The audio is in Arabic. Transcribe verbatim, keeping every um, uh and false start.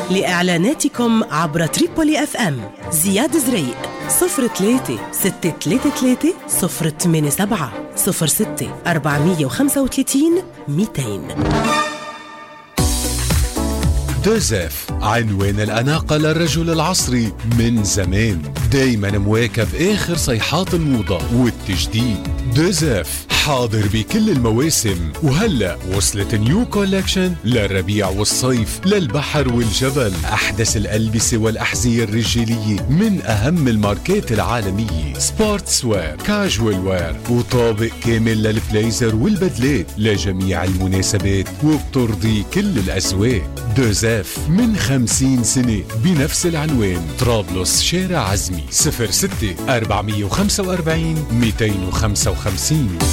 لإعلاناتكم عبر تريبولي اف ام زياد زريق صفر ثلاثة ستة ثلاثة ثلاثة صفر ثمانية سبعة صفر ستة أربعمية وخمسة وثلاثين مئتين. دوزيف، عنوان الأناقة للرجل العصري من زمان، دايما مواكب آخر صيحات الموضة والتجديد. دوزيف حاضر بكل المواسم، وهلأ وصلت نيو كولكشن للربيع والصيف، للبحر والجبل، أحدث الألبسة والأحذية الرجالية من أهم الماركات العالمية، سبورتس وير، كاجوال وير، وطابق كامل للبليزر والبدلات لجميع المناسبات، وبترضي كل الأذواق. دوزيف من خمسين سنة بنفس العنوان، طرابلس، شارع عزمي، صفر ستة أربعمية وخمسة وأربعين مئتين وخمسة وخمسين.